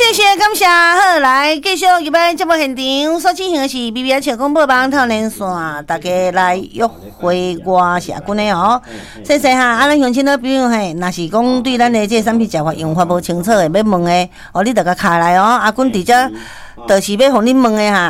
谢谢感谢，好来继续入来节目现场，所进行的是 BBI 笑广播网透连线，大家来约会我社群的哦。谢谢哈，啊，咱乡亲的朋友嘿，若是讲对咱的这产品食法用法无清楚的，要问的哦，你着甲卡来哦，阿君伫遮。就是要互恁问的哈，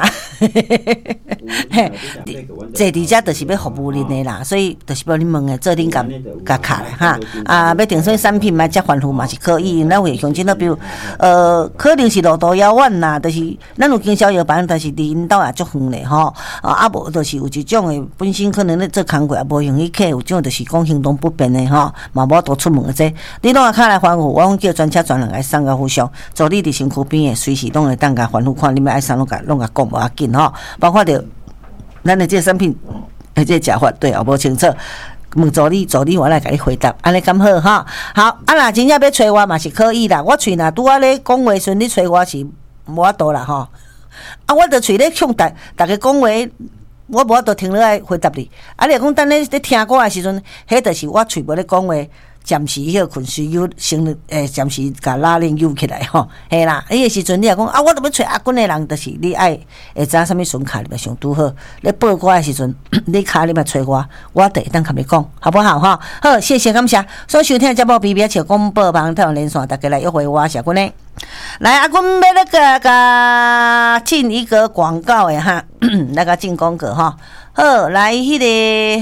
坐伫遮就是要服务恁的啦，所以就是要恁问的，做恁甲卡来哈。啊，要订什么产品嘛，遮吩咐嘛是可以。咱有乡亲比如可能是路途遥远啦，就是咱有经销药房，但是离因兜也足远嘞吼。啊无就是有一种的本身可能咧做工课也无容易客，有种就是讲行动不便的吼，嘛无多出门的这，你拢卡来吩咐，我讲叫专车专人来送到府上，助你伫身躯边的，随时拢会当甲吩咐看。你们爱啥拢甲讲无要紧吼，包括着咱的这产品，这食法对也无清楚，问助理我来甲你回答，安尼咁好哈。好，啊若真正要找我嘛是可以啦，我喙若拄啊咧讲话时，你找我是无法度啦吼。啊，我着喙咧向大家讲话，我无法度停落来回答你。啊，你若讲等咧听歌的时阵，迄著是我喙无咧讲话。暂时休困，需要先暂时甲拉链悠起来吼，嘿啦，迄个时阵你也讲啊，我都要找阿君的人，就是你爱会知什么顺卡你咪上拄好。你报歌的时阵，你卡你咪找我第一当甲你讲，好不好哈？好，谢谢感谢。所收听节目 BBI 笑广播网台连线，大家来约会我小君呢。来，阿君要那个进一个广告的哈，那个进广告哈。好，来迄个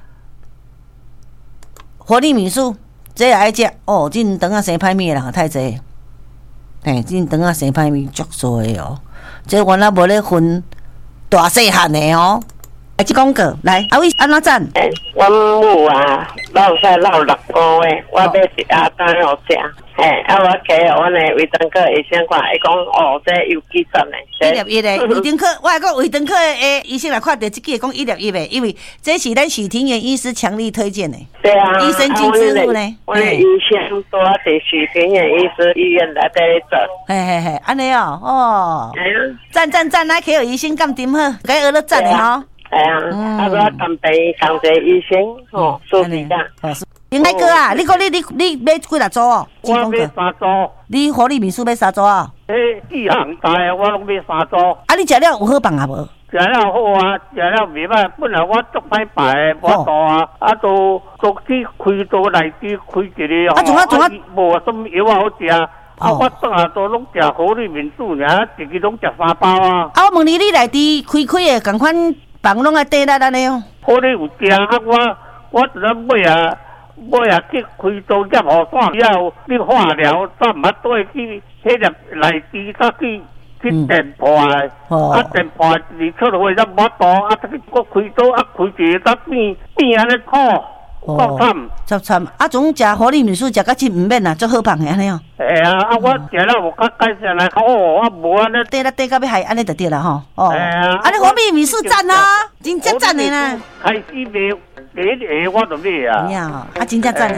活力民宿。这也爱食哦，这长啊生歹面的人太济，嘿，这长啊生歹面足多的哦。这原来无咧分大细汉的哦。这广告来，阿伟安怎赞？ 我母啊，老6个月，我要食阿蛋好食。我给我的胃肠科医生看，伊讲哦，这有几针的。 1粒1的胃肠科，我还讲胃肠科的医生来看到这个讲1粒1的，因为这是咱许廷元医师强力推荐的。 对啊， 医生金之路呢？ 我的医生都在许廷元医师医院来这里做。 嘿，安尼哦，赞，来给有医生干点好，该学了赞的吼。 我感谢医生哦，舒服啦。 林大哥啊，你讲你买几粒组哦？ 我买3组。 你活力民宿买3组啊？ 4项大的我拢买3组。 啊，你食了有好放啊无？ 食了好啊，食了袂歹。本来我足歹排的，无多啊，都去开刀内底开一个哦。啊，无什么药好食。我当下都拢食活力民宿尔，一个拢食3包啊。 啊，我问你内底开的共款房拢爱地力安尼哦？ 活力有食啊，我只能买啊去开刀接雨伞，以后你化疗再毋捌对去迄个内底再去电破的，电破你出落去则无多，再去搁开刀开一个再变安尼苦， 足惨。总食活力民宿食到真毋免啊，足好放的安尼哦。 我食了有较改善来好，我无安尼地到要害安尼就对啦吼。安尼活力民宿赞啊，真正赞的啦。 开始卖。第一我就买啊！ 真正赞的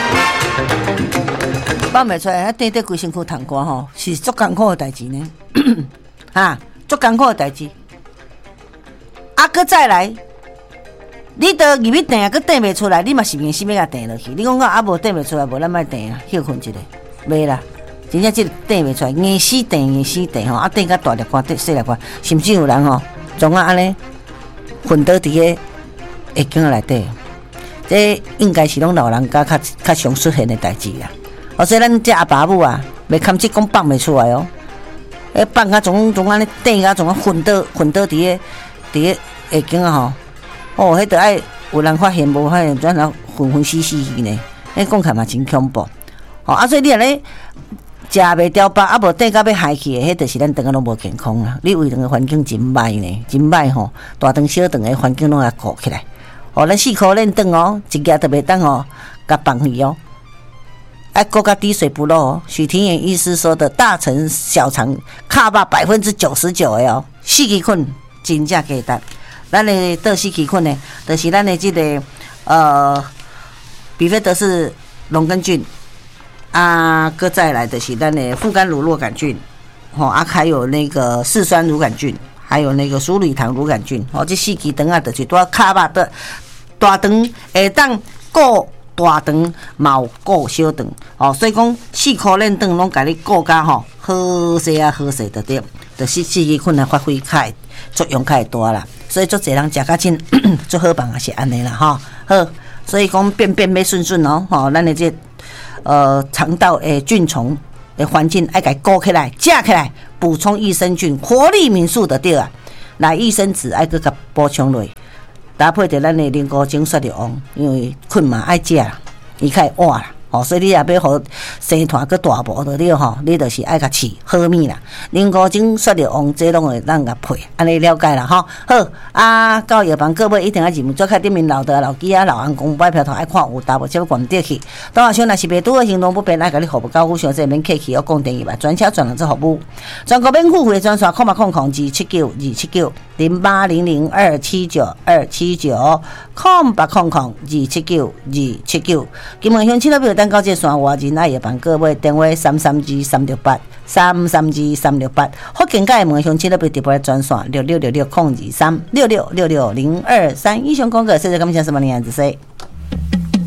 放袂出来，短规身躯烫汗吼，是足艰苦的代志呢。足艰苦的代志。搁再来，你到入去订，搁订袂出来，你嘛是硬死要甲订落去。你讲无订袂出来，无咱莫订啊，休困一下，袂啦。真正这个订袂出来，硬死订吼，订甲大粒罐、细粒罐，甚至有人吼，总安尼昏倒伫个。会经内底，这应该是拢老人家较常出现的代志啦。所以咱这阿爸母啊，袂堪即讲放袂出来哦。放啊，总安尼顶啊，总昏倒伫个会经啊吼。迄着爱有人发现无发现，转然昏死呢。迄讲起嘛真恐怖。所以你安尼食袂掉饱，无顶到要害去的，迄就是咱肠仔拢无健康啦。你胃肠的环境真歹呢，真歹吼。大肠小肠的环境拢要顾起来。咱4颗链肠哦，一家都袂当哦，甲放去哦。搁甲滴水不漏哦。许廷元医师说的大肠小肠卡巴99%的哦，4支菌真正价值。咱的倒4支菌呢，就是咱的这个比菲德氏龙根菌搁再来的是咱的副甘乳酪杆菌，还有那个四酸乳杆菌，还有那个鼠吕糖乳杆菌，这4支肠就是多卡巴的。大肠会当顾大肠嘛有顾小肠，哦，所以讲4颗链肠拢甲你顾甲吼好势啊好势就对，就是四季菌来发挥较作用较大啦，所以足侪人食较真足好棒也是安尼啦吼，好，所以讲便要顺顺哦，吼，咱的这肠道的菌虫的环境爱甲顾起来、食起来，补充益生菌、活力民宿就对啊，来益生质爱佮补充落。搭配着咱的菱角精雪绿王，因为菌嘛爱食啦，伊较会活啦，吼，所以你也要互生团佮大补着了吼，你就是爱甲饲好物啦。菱角精雪绿王这拢会咱甲配，安尼了解啦吼。好啊，到药房各位一定要入做开顶面老的老机啊老员工买票头爱看有大无，只要管得去。当下想若是袂拄个行动不便，爱甲你服务到府上，这免客气，我讲电话，专车专人做服务，全国免付费专线0800279279。080279279279，金门乡亲友朋友等到这线外人爱药房各位电话332-368，332-368，福建界门乡亲友朋友直播专线6666-023，6666-023。以上广告，谢谢感谢什么样子说。